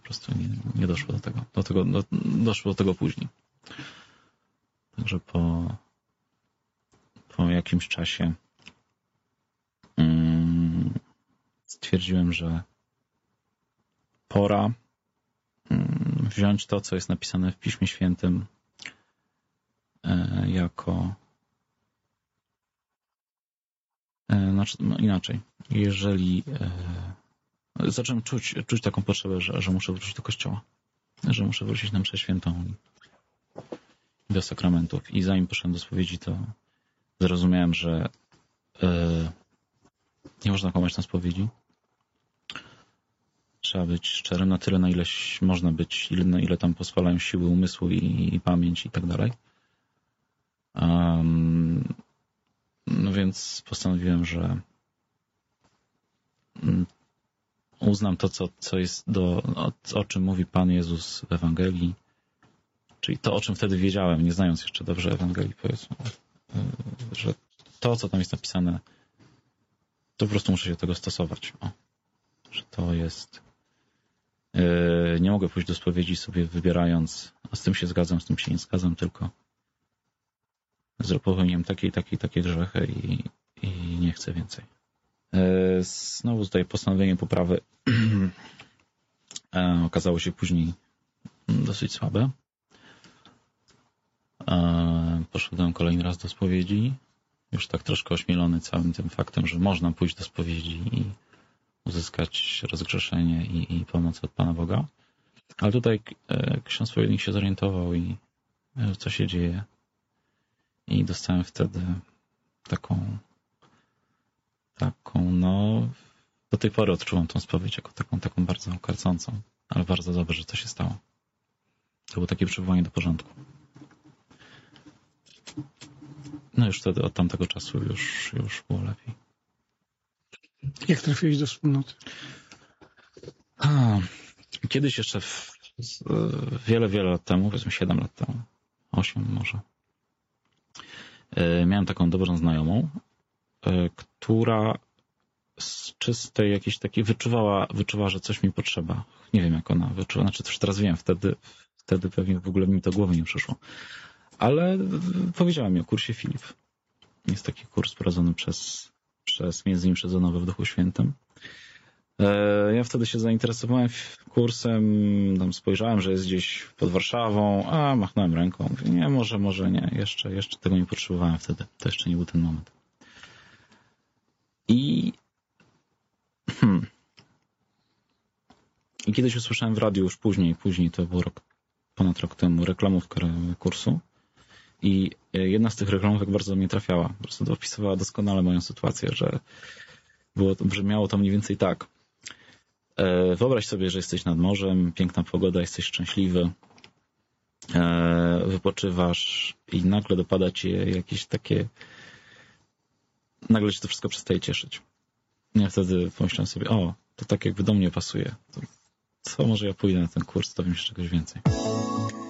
prostu nie doszło do tego. Doszło do tego później. Także po jakimś czasie stwierdziłem, że pora wziąć to, co jest napisane w Piśmie Świętym jako inaczej. Jeżeli zacząłem czuć taką potrzebę, że muszę wrócić do kościoła, że muszę wrócić na mszę świętą i do sakramentów. I zanim poszedłem do spowiedzi, to zrozumiałem, że nie można kłamać na spowiedzi. Trzeba być szczerym na tyle, na ile można być, na ile tam pozwalają siły umysłu i pamięć i tak dalej. No więc postanowiłem, że uznam to, co jest o czym mówi Pan Jezus w Ewangelii, czyli to, o czym wtedy wiedziałem, nie znając jeszcze dobrze Ewangelii, powiedzmy, że to, co tam jest napisane, to po prostu muszę się do tego stosować. Że to jest... Nie mogę pójść do spowiedzi sobie wybierając, a z tym się zgadzam, z tym się nie zgadzam, tylko popełniłem takie grzechy i nie chcę więcej. Znowu tutaj postanowienie poprawy okazało się później dosyć słabe. Poszedłem kolejny raz do spowiedzi, już tak troszkę ośmielony całym tym faktem, że można pójść do spowiedzi i uzyskać rozgrzeszenie i pomoc od Pana Boga. Ale tutaj ksiądz spowiednik się zorientował i co się dzieje. I dostałem wtedy taką do tej pory odczuwam tą spowiedź jako taką bardzo karcącą, ale bardzo dobrze, że to się stało. To było takie przywołanie do porządku. No już wtedy od tamtego czasu już było lepiej. Jak trafiłeś do wspólnoty? Kiedyś jeszcze wiele lat temu, powiedzmy 7 lat temu, 8 może, miałem taką dobrą znajomą, która z czystej jakiejś takiej wyczuwała, że coś mi potrzeba. Nie wiem, jak ona wyczuła, znaczy to już teraz wiem, wtedy pewnie w ogóle mi to głowy nie przyszło. Ale powiedziała mi o kursie Filip. Jest taki kurs prowadzony przez między innymi przez Onowę w Duchu Świętym. Ja wtedy się zainteresowałem kursem, tam spojrzałem, że jest gdzieś pod Warszawą, machnąłem ręką. Mówię, nie, może nie, jeszcze tego nie potrzebowałem wtedy. To jeszcze nie był ten moment. I kiedyś usłyszałem w radiu już później to było ponad rok temu, reklamówkę kursu. I jedna z tych reklamówek bardzo do mnie trafiała. Po prostu opisywała doskonale moją sytuację, że brzmiało to mniej więcej tak. Wyobraź sobie, że jesteś nad morzem, piękna pogoda, jesteś szczęśliwy, wypoczywasz i nagle dopada cię jakieś takie... Nagle cię to wszystko przestaje cieszyć. Ja wtedy pomyślałem sobie, to tak jakby do mnie pasuje. To co, może ja pójdę na ten kurs, dowiem się czegoś więcej.